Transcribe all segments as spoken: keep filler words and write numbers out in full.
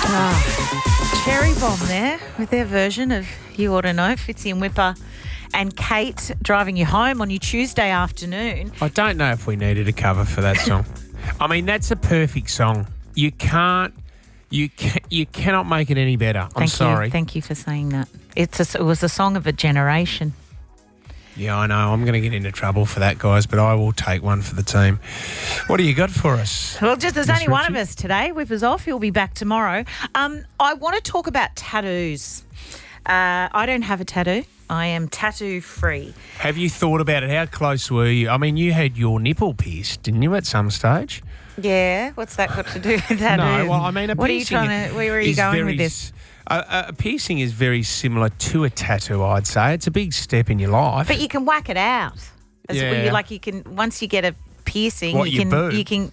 Ah, Cherry Bomb there with their version of You Ought to Know, Fitzy and Whipper and Kate driving you home on your Tuesday afternoon. I don't know if we needed a cover for that song. I mean, that's a perfect song. You can't, you ca- you cannot make it any better. I'm Thank sorry. you. Thank you for saying that. It's a, it was a song of a generation. Yeah, I know. I'm going to get into trouble for that, guys, but I will take one for the team. What do you got for us? Well, just there's Miss only one of Ritchie? us today. Whipper's off. He'll be back tomorrow. Um, I want to talk about tattoos. Uh, I don't have a tattoo. I am tattoo free. Have you thought about it? How close were you? I mean, you had your nipple pierced, didn't you, at some stage? Yeah, what's that got to do with tattoo? No, well, I mean, a what are you piercing trying to? Where are you is going very with this? s- A, a piercing is very similar to a tattoo, I'd say. It's a big step in your life. But you can whack it out. As Yeah. well, you like you can once you get a piercing, What, you your can boob? you can.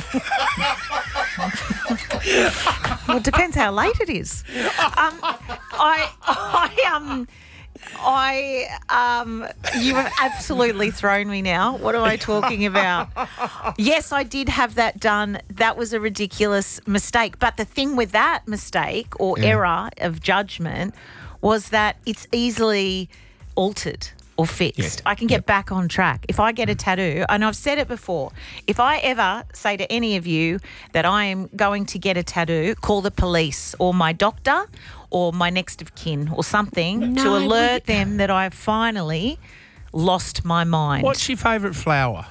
Well, it depends how late it is. Um, I I um. I um you have absolutely thrown me now. What am I talking about? Yes, I did have that done. That was a ridiculous mistake. But the thing with that mistake or Yeah. error of judgment was that it's easily altered or fixed. Yeah. I can get back on track. If I get a tattoo, and I've said it before, if I ever say to any of you that I am going to get a tattoo, call the police or my doctor or my next of kin or something to No, alert we- them that I've finally lost my mind. What's your favourite flower?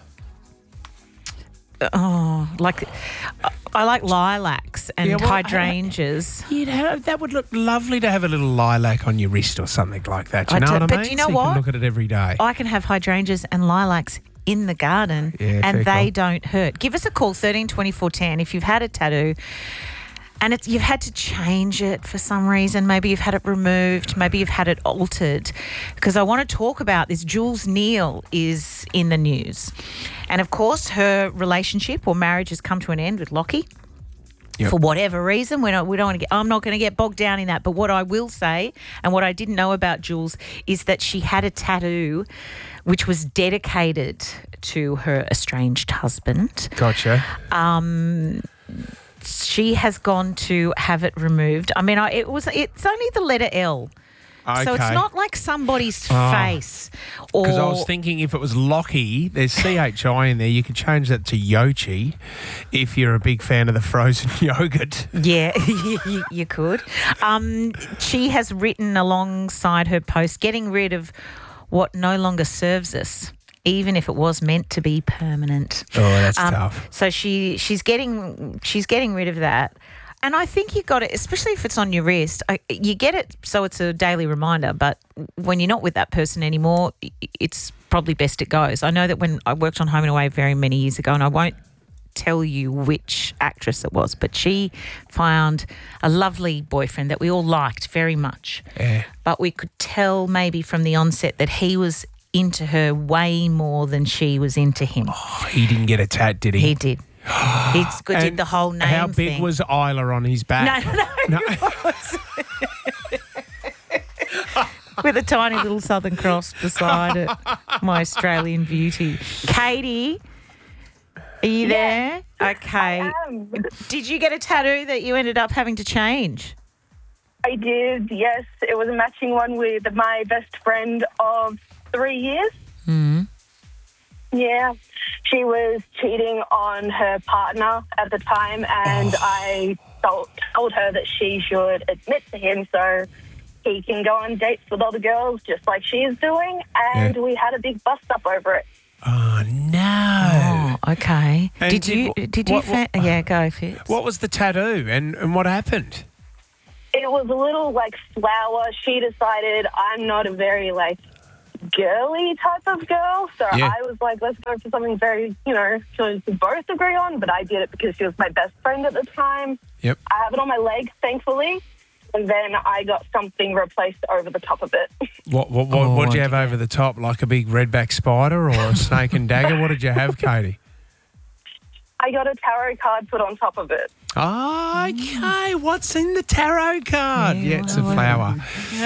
Oh, like I like lilacs and Yeah, well, I- hydrangeas. You'd have, that would look lovely to have a little lilac on your wrist or something like that. You I know do- what I but mean? do you know so you what? can look at it every day. I can have hydrangeas and lilacs in the garden Yeah, and fair they call. don't hurt. Give us a call, thirteen twenty-four ten, if you've had a tattoo and it's, you've had to change it for some reason. Maybe you've had it removed. Maybe you've had it altered. Because I want to talk about this. Jules Neal is in the news. And, of course, her relationship or marriage has come to an end with Lockie. Yep. For whatever reason, we don't, we don't want to get, I'm not going to get bogged down in that. But what I will say, and what I didn't know about Jules, is that she had a tattoo which was dedicated to her estranged husband. Gotcha. She has gone to have it removed. I mean, I, it was it's only the letter L. So it's Okay. not like somebody's Oh. face. Or Because I was thinking if it was Lockie, there's C H I in there, you could change that to Yochi if you're a big fan of the frozen yogurt. Yeah, you, you could. Um, she has written alongside her post, getting rid of what no longer serves us, even if it was meant to be permanent. Oh, that's Um, tough. So she she's getting she's getting rid of that. And I think you got it, especially if it's on your wrist. I, you get it so it's a daily reminder. But when you're not with that person anymore, i- it's probably best it goes. I know that when I worked on Home and Away very many years ago, and I won't tell you which actress it was, but she found a lovely boyfriend that we all liked very much. Yeah. But we could tell maybe from the onset that he was into her way more than she was into him. Oh, he didn't get a tat, did he? He did. He did And the whole name How big thing. was Isla on his back? No, no, no. With a tiny little Southern Cross beside it. My Australian beauty. Katie, are you there? Okay. Um, Did you get a tattoo that you ended up having to change? I did, yes. It was a matching one with my best friend of three years. Mm. Yeah. She was cheating on her partner at the time, and I told, told her that she should admit to him so he can go on dates with other girls just like she is doing, and Yeah. we had a big bust-up over it. Oh, no. Oh, okay. And did did- you? Did you? what- Fa- what- yeah, go Fitz. What was the tattoo and, and what happened? It was a little, like, flower. She decided I'm not a very, like, girly type of girl. So Yeah. I was like, let's go for something very, you know, to both agree on. But I did it because she was my best friend at the time. Yep. I have it on my leg, thankfully. And then I got something replaced over the top of it. What what what Oh, what did you have dear. over the top? Like a big redback spider or a snake and dagger? What did you have, Katie? I got a tarot card put on top of it. Okay, what's in the tarot card? Yeah, it's a well, flower.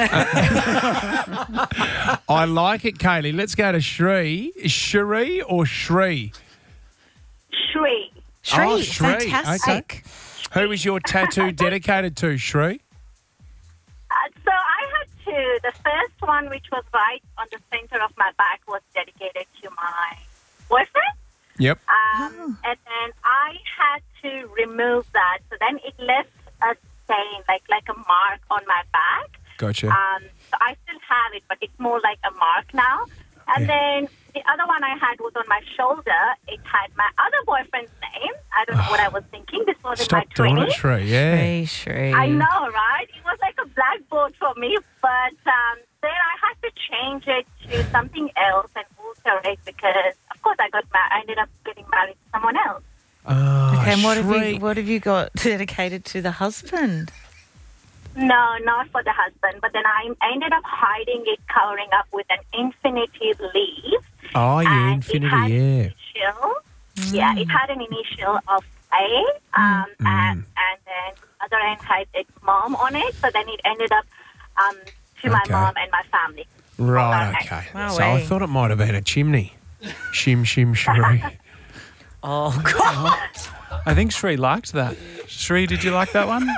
I like it, Kaylee. Let's go to Shree. Shree or Shree? Sweet. Shri, Oh, Shri, fantastic. Who was your tattoo dedicated to, Shree? Uh, so I had two. The first one, which was right on the center of my back, was dedicated to my boyfriend. Yep. Um, oh. And then I had to remove that. So then it left a stain, like like a mark on my back. Gotcha. Um, so I still have it, but it's more like a mark now. And yeah. then the other one I had was on my shoulder. It had my other boyfriend's name. I don't know what I was thinking. This was Stop in my doing twenties. it, Shree. Yeah. Shree, Shree. I know, right? It was like a blackboard for me, but um, then I had to change it to something else and alter it because, of course, I got ma- I ended up getting married to someone else. Oh, okay, and what have Shree. you what have you got dedicated to the husband? No, not for the husband. But then I ended up hiding it, covering up with an infinity leaf. Oh, yeah, and infinity, it had yeah. An initial, mm. Yeah, it had an initial of A, um, mm. and, and then the other end had its mom on it. So then it ended up um, to my Okay. mom and my family. Right, Okay. okay. Wow, so I eh? thought it might have been a chimney. Shim, shim, Shree. Oh God! I think Shree liked that. Shree, did you like that one?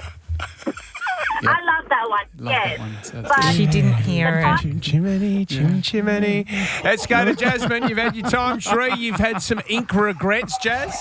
I love that one. Love yes. that one. So But She didn't hear it. Chim, chimney, chim, chimney. Let's go to Jasmine. You've had your time, Shree. You've had some ink regrets, Jazz.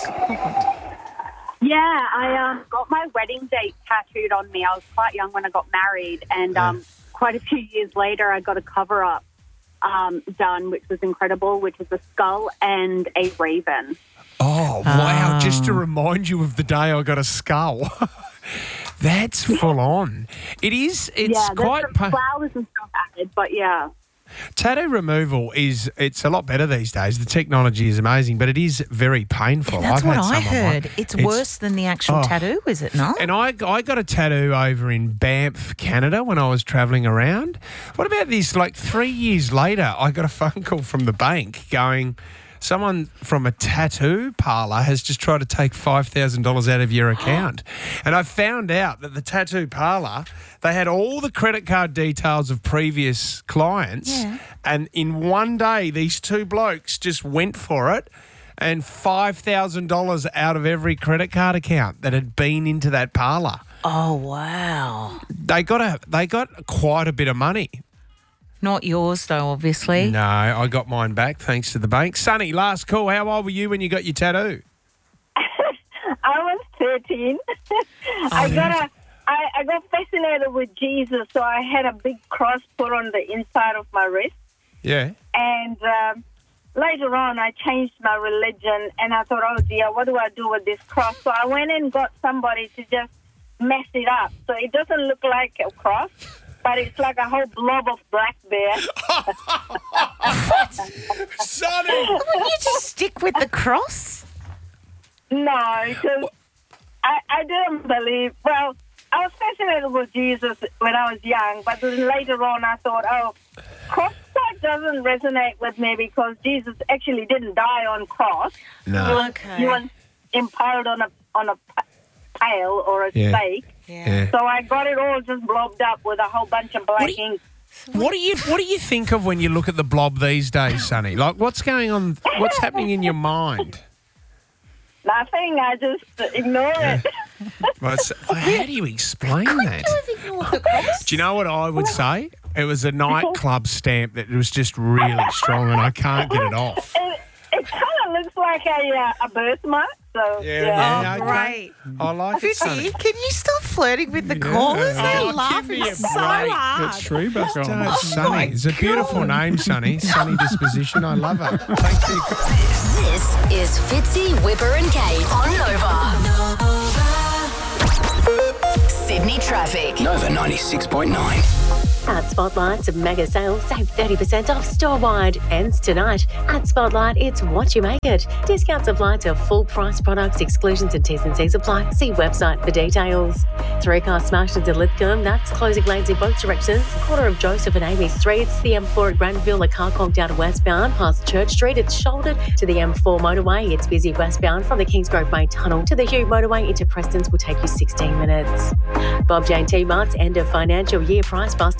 Yeah, I um, got my wedding date tattooed on me. I was quite young when I got married, and um, quite a few years later, I got a cover-up um, done, which was incredible, which was a skull and a raven. Oh, wow. Just to remind you of the day I got a skull. That's full on. It is, it's yeah, quite... there's some pa- flowers and stuff added, but yeah. Tattoo removal is, it's a lot better these days. The technology is amazing, but it is very painful. That's I've what had I some of heard. mine. It's, worse than the actual Oh. tattoo, is it not? And I, I got a tattoo over in Banff, Canada when I was travelling around. What about this? Like three years later, I got a phone call from the bank going, someone from a tattoo parlour has just tried to take five thousand dollars out of your account. And I found out that the tattoo parlour, they had all the credit card details of previous clients. Yeah. And in one day, these two blokes just went for it and five thousand dollars out of every credit card account that had been into that parlour. Oh wow! They got a, they got quite a bit of money. Not yours though, obviously. No, I got mine back thanks to the bank. Sonny, last call. How old were you when you got your tattoo? I was thirteen. I got a, I, I got fascinated with Jesus, so I had a big cross put on the inside of my wrist. Yeah. And um, later on, I changed my religion, and I thought, oh dear, what do I do with this cross? So I went and got somebody to just mess it up, so it doesn't look like a cross, but it's like a whole blob of black bear. Sonny! Wouldn't you just stick with the cross? No, because I, I didn't believe. Well, I was fascinated with Jesus when I was young, but then later on I thought, oh, cross that doesn't resonate with me because Jesus actually didn't die on cross. No. He was, Okay. he was impaled on a on a p- pail or a Yeah. stake. Yeah. So I got it all just blobbed up with a whole bunch of black What do you- ink. What do you What do you think of when you look at the blob these days, Sonny? Like, what's going on? What's happening in your mind? Nothing. I just ignore it. Well, it's- how do you explain that? Do you know what I would say? It was a nightclub stamp that was just really strong, and I can't get it off. It, it kind of looks like a uh, a birthmark. So Yeah, yeah. yeah. Oh, okay. great. I like it, Sonny. Fitzy, can you stop flirting with the callers? Oh, They're give laughing me a so break. hard. Get Shree back on. No, Sonny. It's a beautiful name, Sonny. Sunny disposition. I love it. Thank you. This is Fitzy, Whipper and Kate on Nova. Sydney traffic. Nova ninety-six point nine. At Spotlight, mega sale, save thirty percent off store-wide. Ends tonight. At Spotlight, it's what you make it. Discounts apply to full-price products, exclusions and T's and C's apply. See website for details. Three cars smashed into Lithgow. That's closing lanes in both directions. Corner of Joseph and Amy Streets. The M four at Granville, a car conked out westbound. Past Church Street, it's shouldered. To the M four motorway, it's busy westbound from the Kingsgrove Bay Tunnel to the Hugh motorway into Preston's will take you sixteen minutes. Bob Jane T-Mart's end of financial year price busters.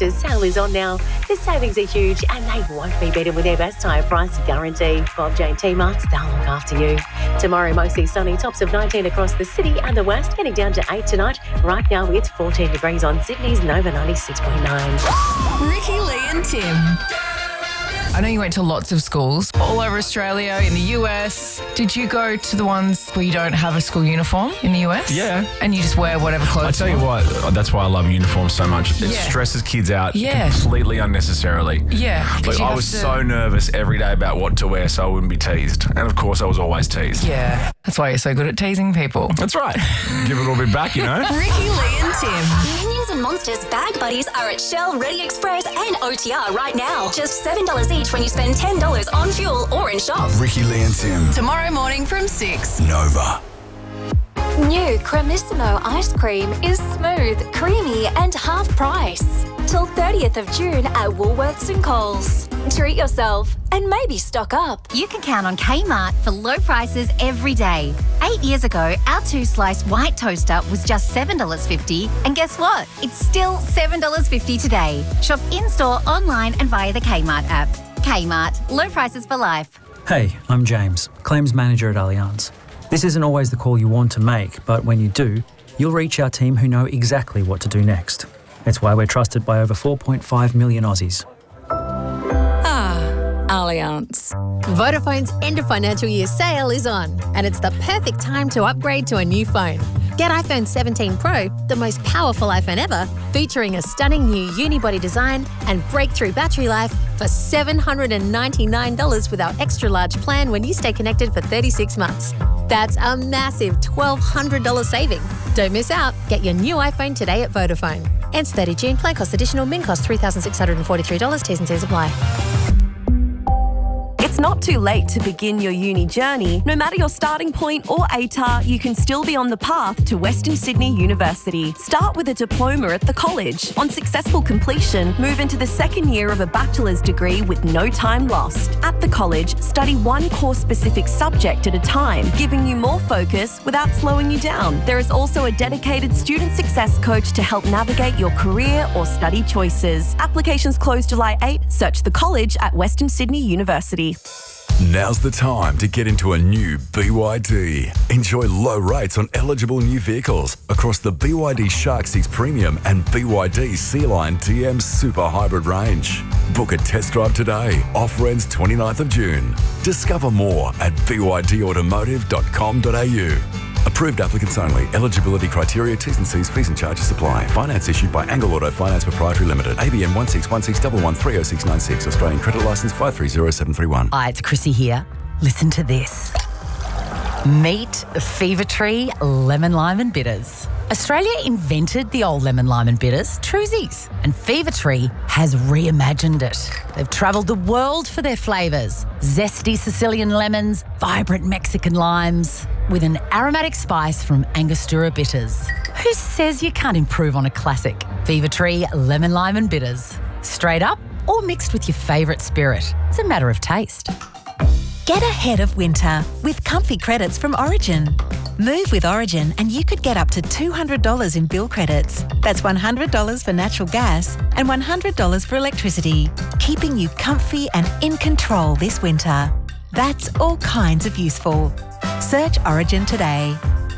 because sale is on now. The savings are huge and they won't be better with their best tire price guarantee. Bob Jane T-Marts, they'll look after you. Tomorrow, mostly sunny, tops of nineteen across the city and the west, getting down to eight tonight. Right now, it's fourteen degrees on Sydney's Nova ninety-six point nine. Ricky, Lee and Tim. I know you went to lots of schools all over Australia, in the U S. Did you go to the ones where you don't have a school uniform in the U S? Yeah. And you just wear whatever clothes I tell you what, that's why I love uniforms so much. It Yeah. stresses kids out Yeah. completely unnecessarily. Yeah. 'cause Like, you I have was to- so nervous every day about what to wear so I wouldn't be teased. And of course, I was always teased. Yeah. That's why you're so good at teasing people. That's right. Give it a little bit back, you know? Ricky, Lee and Tim. Minions and Monsters bag buddies are at Shell, Ready Express and O T R right now. Just seven dollars each when you spend ten dollars on fuel or in shop. Ricky, Lee and Tim. Tomorrow morning from six. Nova. New Cremissimo ice cream is smooth, creamy and half price. Till thirtieth of June at Woolworths and Coles. Treat yourself and maybe stock up. You can count on Kmart for low prices every day. Eight years ago, our two-slice white toaster was just seven dollars fifty, and guess what? It's still seven dollars fifty today. Shop in-store, online and via the Kmart app. Kmart, low prices for life. Hey, I'm James, Claims Manager at Allianz. This isn't always the call you want to make, but when you do, you'll reach our team who know exactly what to do next. It's why we're trusted by over four point five million Aussies. Ah, Allianz. Vodafone's end of financial year sale is on, and it's the perfect time to upgrade to a new phone. Get iPhone seventeen Pro, the most powerful iPhone ever, featuring a stunning new unibody design and breakthrough battery life for seven hundred ninety-nine dollars with our extra large plan when you stay connected for thirty-six months. That's a massive twelve hundred dollars saving. Don't miss out. Get your new iPhone today at Vodafone. Ends thirtieth of June. Plan cost additional. Min cost three thousand six hundred forty-three dollars. T's and C's apply. It's not too late to begin your uni journey. No matter your starting point or A T A R, you can still be on the path to Western Sydney University. Start with a diploma at the college. On successful completion, move into the second year of a bachelor's degree with no time lost. At the college, study one course-specific subject at a time, giving you more focus without slowing you down. There is also a dedicated student success coach to help navigate your career or study choices. Applications close July eighth. Search the college at Western Sydney University. Now's the time to get into a new B Y D. Enjoy low rates on eligible new vehicles across the B Y D Shark six Premium and B Y D Sea-Line D M Super Hybrid range. Book a test drive today. Offer ends twenty-ninth of June. Discover more at b y d automotive dot com dot a u. Approved applicants only. Eligibility criteria, T's and C's, fees and charges apply. Finance issued by Angle Auto Finance Proprietary Limited. A B N one six one six one one three oh six nine six. Australian credit licence five three zero seven three one. Hi, it's Chrissy here. Listen to this. Meet Fever Tree Lemon Lime and Bitters. Australia invented the old lemon lime and bitters, Truzies, and Fever Tree has reimagined it. They've travelled the world for their flavours. Zesty Sicilian lemons, vibrant Mexican limes, with an aromatic spice from Angostura bitters. Who says you can't improve on a classic? Fever Tree Lemon Lime and Bitters. Straight up or mixed with your favourite spirit. It's a matter of taste. Get ahead of winter with comfy credits from Origin. Move with Origin and you could get up to two hundred dollars in bill credits. That's one hundred dollars for natural gas and one hundred dollars for electricity, keeping you comfy and in control this winter. That's all kinds of useful. Search Origin today.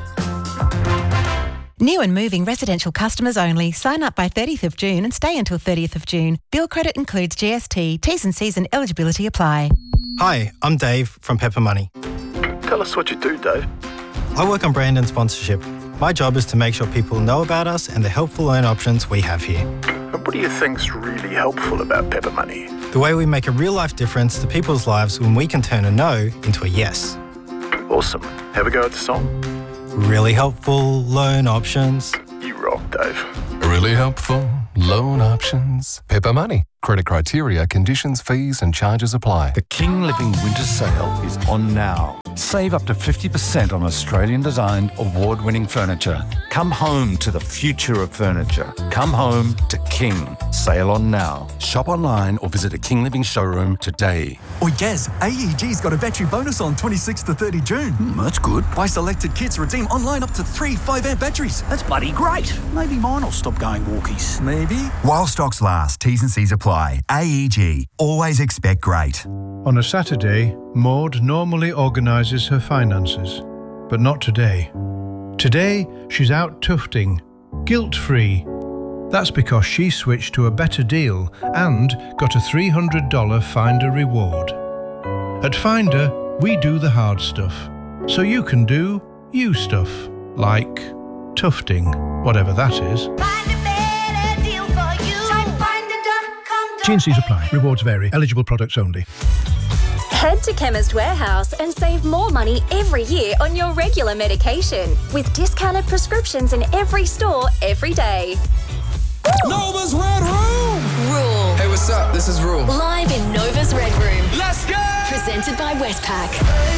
New and moving residential customers only. Sign up by thirtieth of June and stay until thirtieth of June. Bill credit includes G S T. T's and C's and eligibility apply. Hi, I'm Dave from Pepper Money. Tell us what you do, Dave. I work on brand and sponsorship. My job is to make sure people know about us and the helpful loan options we have here. And what do you think's really helpful about Pepper Money? The way we make a real-life difference to people's lives when we can turn a no into a yes. Awesome. Have a go at the song. Really helpful loan options. You rock, Dave. Really helpful loan options. Pepper Money. Credit criteria, conditions, fees and charges apply. The King Living Winter Sale is on now. Save up to fifty percent on Australian-designed, award-winning furniture. Come home to the future of furniture. Come home to King. Sale on now. Shop online or visit a King Living showroom today. Oi, Gaz, A E G's got a battery bonus on twenty-sixth to thirtieth of June. Mm, that's good. Buy selected kits, redeem online up to three five amp batteries. That's bloody great. Maybe mine will stop going walkies. Maybe. While stocks last, T's and C's apply. A E G. Always expect great. On a Saturday, Maud normally organises her finances, but not today. Today, she's out tufting, guilt-free. That's because she switched to a better deal and got a three hundred dollars Finder reward. At Finder, we do the hard stuff, so you can do you stuff, like tufting, whatever that is. T and C's apply. Rewards vary. Eligible products only. Head to Chemist Warehouse and save more money every year on your regular medication with discounted prescriptions in every store every day. Nova's Red Room! Rule. Hey, what's up? This is Rule. Live in Nova's Red Room. Let's go! Presented by Westpac.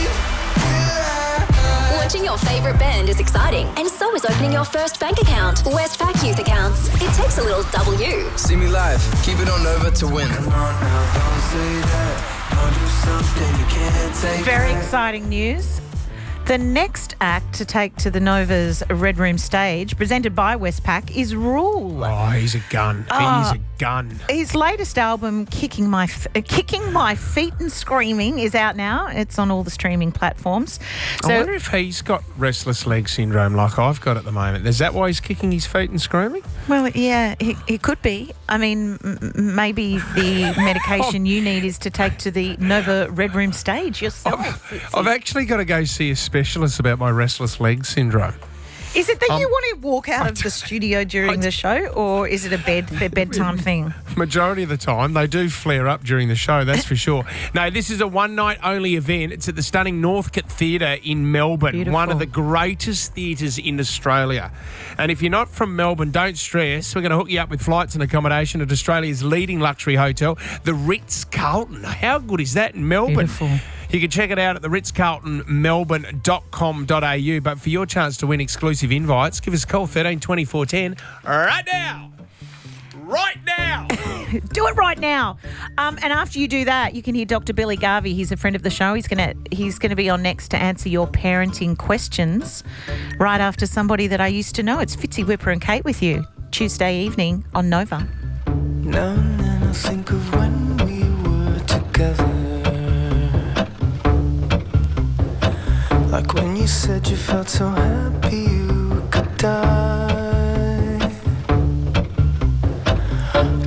Watching your favourite band is exciting, and so is opening your first bank account. Westpac Youth Accounts. It takes a little W. See me live. Keep it on Nova to win. Very exciting news. The next act to take to the Nova's Red Room stage, presented by Westpac, is Rule. Oh, he's a gun. Oh. He's a gun. His latest album, Kicking My F- uh, Kicking My Feet and Screaming, is out now. It's on all the streaming platforms. So, I wonder if he's got restless leg syndrome like I've got at the moment. Is that why he's kicking his feet and screaming? well, yeah, it, it could be. I mean, m- maybe the medication you need is to take to the Nova Red Room stage yourself. I've, I've actually got to go see a specialist about my restless leg syndrome. Is it that Um, you want to walk out of the studio during the show, or is it a bed a bedtime thing? Majority of the time, they do flare up during the show, that's for sure. No, this is a one-night only event. It's at the stunning Northcote Theatre in Melbourne, Beautiful. one of the greatest theatres in Australia. And if you're not from Melbourne, don't stress. We're going to hook you up with flights and accommodation at Australia's leading luxury hotel, the Ritz-Carlton. How good is that in Melbourne? Beautiful. You can check it out at the ritz carlton melbourne dot com dot a u. But for your chance to win exclusive invites, give us a call, thirteen twenty-four ten, right now. Right now. Do it right now. Um, and after you do that, you can hear Doctor Billy Garvey. He's a friend of the show. He's gonna he's gonna be on next to answer your parenting questions. Right after somebody that I used to know. It's Fitzy Whipper and Kate with you Tuesday evening on Nova. Now and then I think of when we were together. Like when you said you felt so happy you could die.